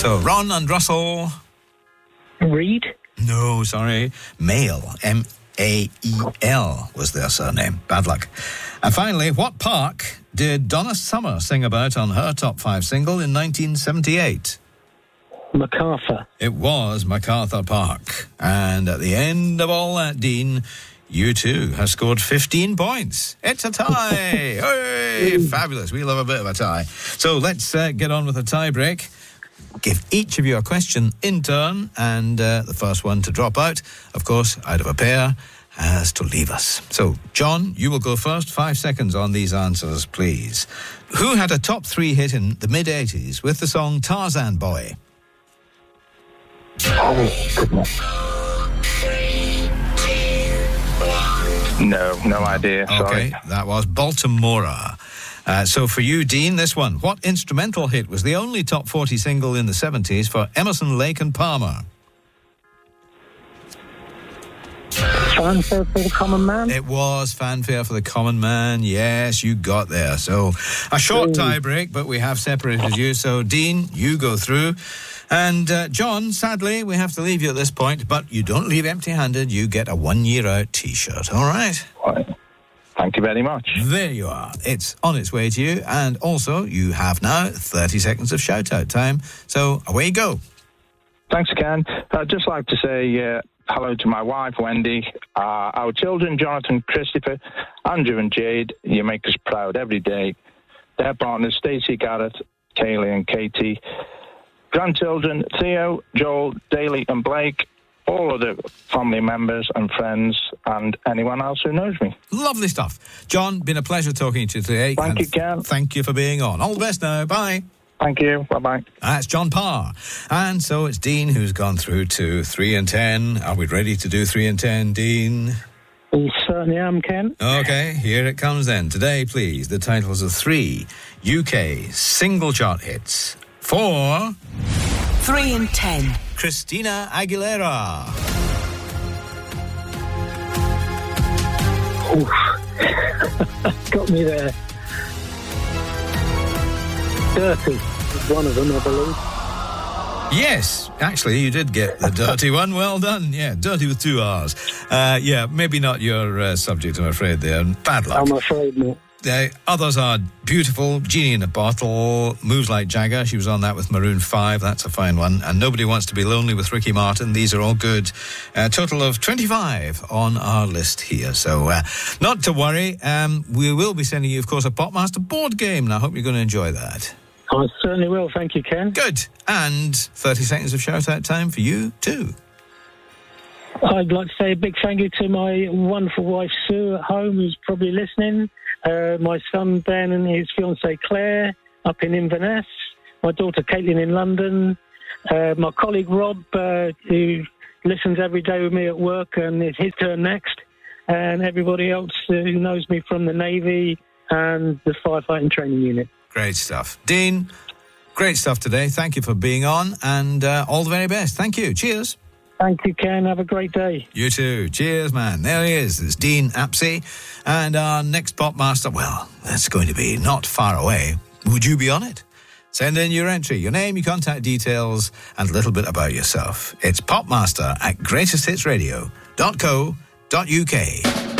So, Ron and Russell. Reed? No, sorry. Mail. M-A-E-L was their surname. Bad luck. And finally, what park did Donna Summer sing about on her top 5 single in 1978? MacArthur. It was MacArthur Park. And at the end of all that, Dean, you too have scored 15 points. It's a tie. Hey, fabulous. We love a bit of a tie. So let's get on with the tie break. Give each of you a question in turn, and the first one to drop out, of course, out of a pair, has to leave us. So, John, you will go first. 5 seconds on these answers, please. Who had a top 3 hit in the mid-80s with the song Tarzan Boy? Oh, goodness. No idea. Sorry. Okay, that was Baltimora. So for you, Dean, this one. What instrumental hit was the only top 40 single in the 70s for Emerson, Lake and Palmer? Fanfare for the Common Man? It was Fanfare for the Common Man. Yes, you got there. So a short tie break, but we have separated you. So, Dean, you go through. And, John, sadly, we have to leave you at this point, but you don't leave empty-handed. You get a 1 year out T-shirt, all right? Thank you very much. There you are. It's on its way to you. And also, you have now 30 seconds of shout-out time. So, away you go. Thanks, Ken. I'd just like to say hello to my wife, Wendy, our children, Jonathan, Christopher, Andrew and Jade. You make us proud every day. Their partners, Stacey, Garrett, Kaylee and Katie. Grandchildren, Theo, Joel, Daly and Blake. All of the family members and friends and anyone else who knows me. Lovely stuff. John, been a pleasure talking to you today. Thank you, Ken. Thank you for being on. All the best now. Bye. Thank you. Bye-bye. That's John Parr. And so it's Dean who's gone through to 3 and 10. Are we ready to do 3 and 10, Dean? We certainly am, Ken. Okay, here it comes then. Today, please, the titles of 3 UK single chart hits for 3 and 10. Christina Aguilera. Got me there. Dirty is one of them, I believe. Yes, actually, you did get the dirty one. Well done. Yeah, dirty with 2 R's. Yeah, maybe not your subject, I'm afraid, there. Bad luck. I'm afraid not. Others are beautiful. Genie in a Bottle, Moves Like Jagger. She was on that with Maroon 5. That's a fine one. And Nobody Wants to Be Lonely with Ricky Martin. These are all good. Total of 25 on our list here. So not to worry. We will be sending you, of course, a Popmaster board game. And I hope you're going to enjoy that. I certainly will. Thank you, Ken. Good. And 30 seconds of shout-out time for you, too. I'd like to say a big thank you to my wonderful wife, Sue, at home, who's probably listening. My son, Ben, and his fiancée, Claire, up in Inverness. My daughter, Caitlin, in London. My colleague, Rob, who listens every day with me at work, and it's his turn next. And everybody else who knows me from the Navy and the Firefighting Training Unit. Great stuff. Dean, great stuff today. Thank you for being on, and all the very best. Thank you. Cheers. Thank you, Ken. Have a great day. You too. Cheers, man. There he is. It's Dean Apsey. And our next Popmaster, well, that's going to be not far away. Would you be on it? Send in your entry, your name, your contact details, and a little bit about yourself. It's popmaster@greatesthitsradio.co.uk.